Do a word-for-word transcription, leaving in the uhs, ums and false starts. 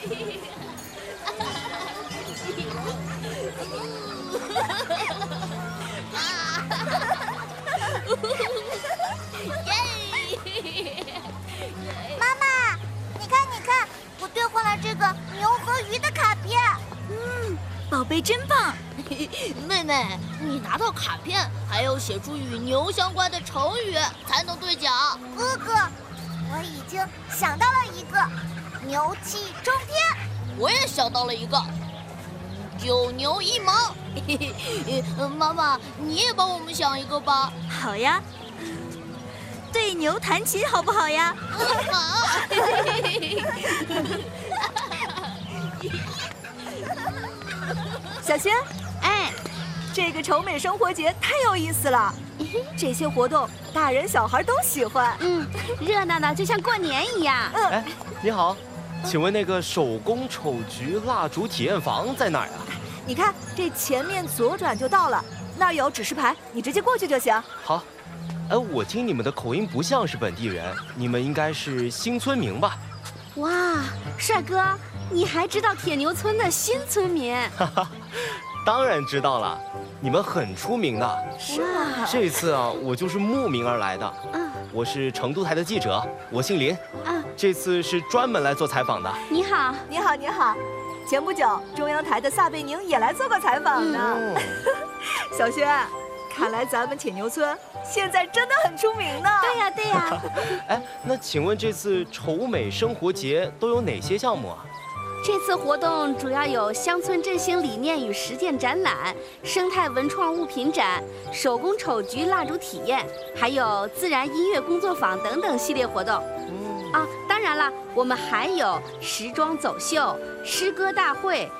妈妈，你看，你看，我兑换了这个牛和鱼的卡片。 嗯，宝贝真棒。 妹妹，你拿到卡片还要写出与牛相关的成语才能兑奖。 哥哥，我已经想到了一个，牛气冲天。 我也想到了一个，九牛一毛。妈妈，你也帮我们想一个吧。 好呀，对牛弹琴好不好呀？ 好。 小轩， 哎， 这个丑美生活节太有意思了，这些活动大人小孩都喜欢。 嗯，热闹的就像过年一样。 嗯， 哎，你好，请问那个手工丑菊蜡烛体验房在哪儿啊？ 你看这前面左转就到了，那儿有指示牌，你直接过去就行。 好。哎，我听你们的口音不像是本地人，你们应该是新村民吧？ 哇，帅哥，你还知道铁牛村的新村民？ 哈哈，当然知道了，你们很出名的。 是吗？ 这次啊，我就是慕名而来的。 嗯， 我是成都台的记者，我姓林。 嗯， 这次是专门来做采访的。 你好， 你好，你好。前不久，中央台的撒贝宁也来做过采访呢。 嗯、 小轩，看来咱们铁牛村现在真的很出名呢。 对呀，对呀。 哎，那请问这次丑美生活节都有哪些项目啊？ 这次活动主要有乡村振兴理念与实践展览、生态文创物品展、手工丑菊蜡烛体验，还有自然音乐工作坊等等系列活动。 嗯、 啊，当然了，我们还有时装走秀、诗歌大会、